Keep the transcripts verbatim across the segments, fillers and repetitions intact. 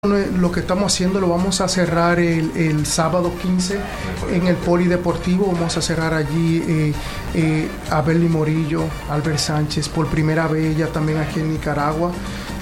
Lo que estamos haciendo lo vamos a cerrar el, el sábado quince en el Polideportivo. Vamos a cerrar allí eh, eh, a Berly Morillo, Albert Sánchez, por primera vez ya también aquí en Nicaragua.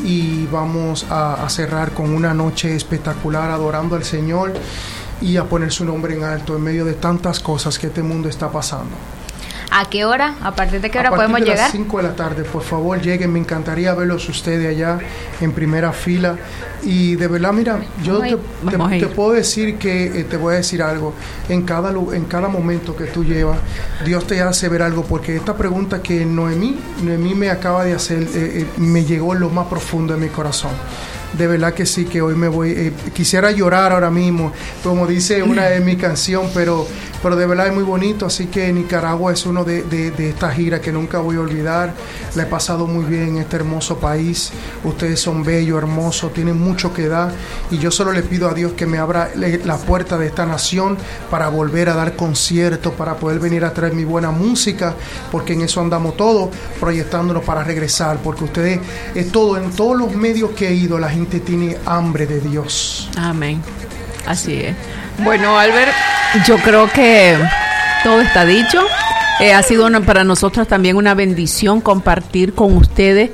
Y vamos a, a cerrar con una noche espectacular adorando al Señor y a poner su nombre en alto en medio de tantas cosas que este mundo está pasando. ¿A qué hora? ¿A partir de qué hora a podemos llegar? A partir de las cinco de la tarde, por favor, lleguen. Me encantaría verlos ustedes allá en primera fila. Y de verdad, mira, yo te, te, te puedo decir que, eh, te voy a decir algo. En cada, en cada momento que tú llevas, Dios te hace ver algo. Porque esta pregunta que Noemí, Noemí me acaba de hacer, eh, eh, me llegó en lo más profundo de mi corazón. De verdad que sí, que hoy me voy, eh, quisiera llorar ahora mismo, como dice una de mis canciones, pero, pero de verdad es muy bonito. Así que Nicaragua es uno de, de, de estas giras que nunca voy a olvidar. La he pasado muy bien en este hermoso país. Ustedes son bellos, hermosos, tienen mucho que dar, y yo solo le pido a Dios que me abra la puerta de esta nación para volver a dar conciertos, para poder venir a traer mi buena música, porque en eso andamos todos, proyectándonos para regresar, porque ustedes, es todo, en todos los medios que he ido, la gente gente tiene hambre de Dios. Amén. Así es. Bueno, Albert, yo creo que todo está dicho. Eh, ha sido una, para nosotros también una bendición compartir con ustedes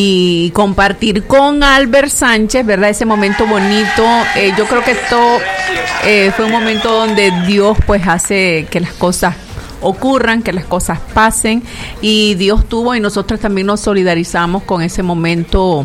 y compartir con Albert Sánchez, ¿verdad? Ese momento bonito. Eh, yo creo que esto eh, fue un momento donde Dios pues hace que las cosas ocurran, que las cosas pasen, y Dios tuvo, y nosotros también nos solidarizamos con ese momento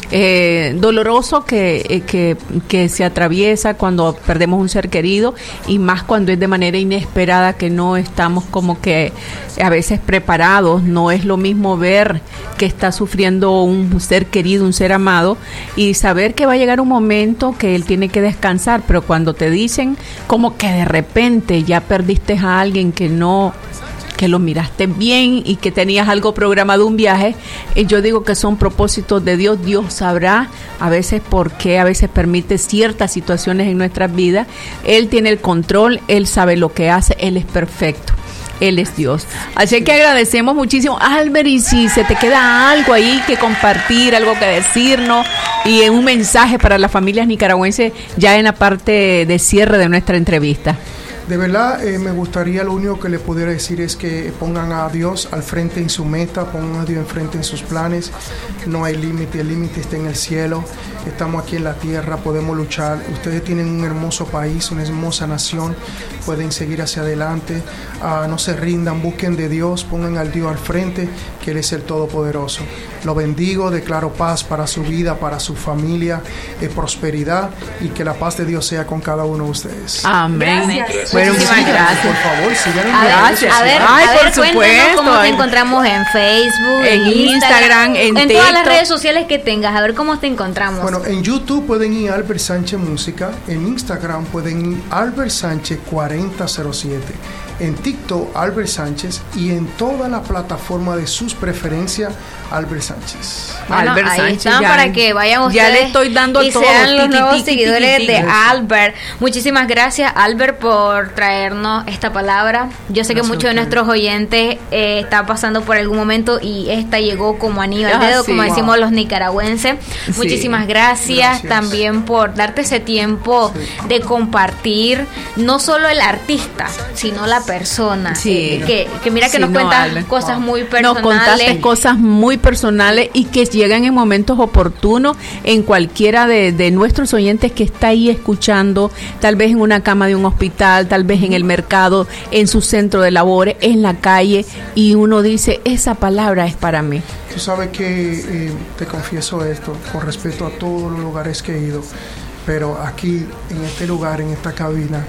Eh, doloroso que, eh, que, que se atraviesa cuando perdemos un ser querido, y más cuando es de manera inesperada, que no estamos como que a veces preparados. No es lo mismo ver que está sufriendo un ser querido, un ser amado, y saber que va a llegar un momento que él tiene que descansar, pero cuando te dicen como que de repente ya perdiste a alguien que no que lo miraste bien y que tenías algo programado, un viaje, y yo digo que son propósitos de Dios. Dios sabrá a veces por qué a veces permite ciertas situaciones en nuestras vidas. Él tiene el control, Él sabe lo que hace, Él es perfecto, Él es Dios. Así que agradecemos muchísimo, Albert, y si se te queda algo ahí que compartir, algo que decirnos, y un mensaje para las familias nicaragüenses ya en la parte de cierre de nuestra entrevista. De verdad, eh, me gustaría, lo único que le pudiera decir es que pongan a Dios al frente en su meta, pongan a Dios enfrente en sus planes. No hay límite, el límite está en el cielo. Estamos aquí en la tierra, podemos luchar. Ustedes tienen un hermoso país, una hermosa nación, pueden seguir hacia adelante. Uh, no se rindan, busquen de Dios, pongan al Dios al frente, que Él es el Todopoderoso. Lo bendigo, declaro paz para su vida, para su familia, eh, prosperidad, y que la paz de Dios sea con cada uno de ustedes. Amén. Gracias. Bueno, muchas gracias. Por favor, sigan en a ver, gracias. A ver, Ay, a ver, por supuesto. ¿Cómo te encontramos en Facebook, en, en Instagram, en, en TikTok, todas las redes sociales que tengas? A ver cómo te encontramos. Bueno, en YouTube pueden ir Albert Sánchez Música, en Instagram pueden ir Albert Sánchez cuarenta cero siete, en TikTok Albert Sánchez, y en toda la plataforma de sus preferencias Albert Sánchez. Bueno, Albert ahí Sánchez, están, ya, para que vayan ustedes ya le estoy dando y todo, sean los tiki, nuevos tiki, seguidores tiki, tiki. de Albert. Muchísimas gracias, Albert, por traernos esta palabra. Yo sé gracias que muchos de nuestros oyentes eh, están pasando por algún momento, y esta llegó como anillo al dedo, ah, sí, como decimos wow. los nicaragüenses. Sí. Muchísimas gracias, gracias también por darte ese tiempo sí. de compartir no solo el artista, sino la persona. Sí. Que, que mira que sí, nos no, cuentas Albert. cosas muy personales. Nos contaste cosas muy personales y que llegan en momentos oportunos en cualquiera de, de nuestros oyentes que está ahí escuchando, tal vez en una cama de un hospital, tal vez en el mercado, en su centro de labores, en la calle, y uno dice, esa palabra es para mí. Tú sabes que eh, te confieso esto, con respeto a todos los lugares que he ido, pero aquí, en este lugar, en esta cabina,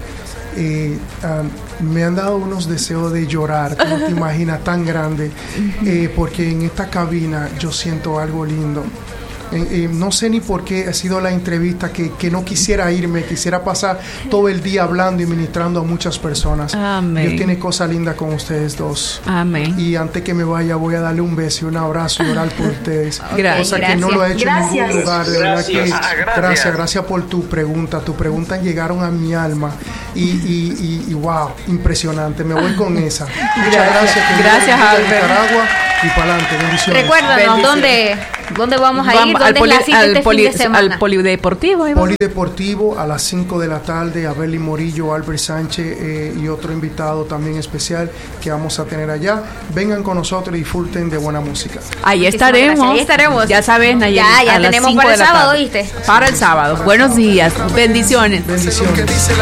Eh, um, me han dado unos deseos de llorar, tú no te imaginas, tan grande, eh, porque en esta cabina yo siento algo lindo. Eh, eh, no sé ni por qué ha sido la entrevista que, que no quisiera irme, quisiera pasar todo el día hablando y ministrando a muchas personas. Amén. Dios tiene cosas lindas con ustedes dos. Amén. Y antes que me vaya voy a darle un beso y un abrazo y orar por ustedes. Gracias. Cosa que no lo he hecho gracias. en ningún lugar. De verdad que Ah, gracias. gracias, gracias por tu pregunta. Tu pregunta llegaron a mi alma y, y, y, y wow, impresionante. Me voy con esa. Muchas gracias. Gracias, Albert. Nicaragua y para adelante. Bendiciones. Recuérdanos Bendiciones. dónde ¿Dónde vamos a vamos ir? ¿Dónde poli, es la cita al, este poli, fin de semana? Al polideportivo. ¿eh? Polideportivo a las cinco de la tarde, Abeli Morillo, Albert Sánchez eh, y otro invitado también especial que vamos a tener allá. Vengan con nosotros y disfruten de buena música. Ahí estaremos. Ahí estaremos. Ya sabes, Nayeli. Ya, ya tenemos para el sábado, ¿viste? Para el sábado. Buenos días. Bendiciones. Bendiciones.